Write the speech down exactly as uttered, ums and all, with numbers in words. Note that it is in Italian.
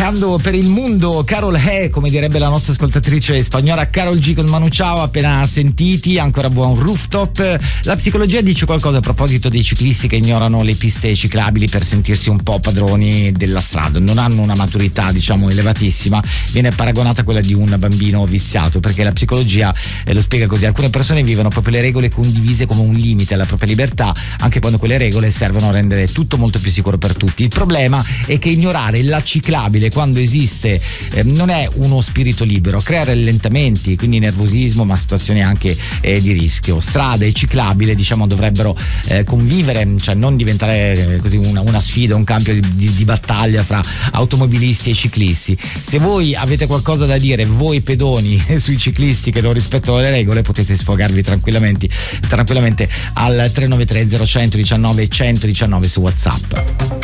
viaggiando per il mondo. Carol He, come direbbe la nostra ascoltatrice spagnola Carol G con Manu Chao, appena sentiti, ancora buon rooftop. La psicologia dice qualcosa a proposito dei ciclisti che ignorano le piste ciclabili per sentirsi un po' padroni della strada, non hanno una maturità diciamo elevatissima, viene paragonata a quella di un bambino viziato, perché la psicologia eh, lo spiega così: alcune persone vivono proprio le regole condivise come un limite alla propria libertà, anche quando quelle regole servono a rendere tutto molto più sicuro per tutti. Il problema è che ignorare la ciclabile quando esiste eh, non è uno spirito libero, crea rallentamenti, quindi nervosismo, ma situazioni anche eh, di rischio. Strada e ciclabile diciamo dovrebbero eh, convivere, cioè non diventare eh, così una, una sfida, un campo di, di, di battaglia fra automobilisti e ciclisti. Se voi avete qualcosa da dire, voi pedoni, sui ciclisti che non rispettano le regole, potete sfogarvi tranquillamente tranquillamente al tre nove tre zero uno uno uno uno uno su WhatsApp.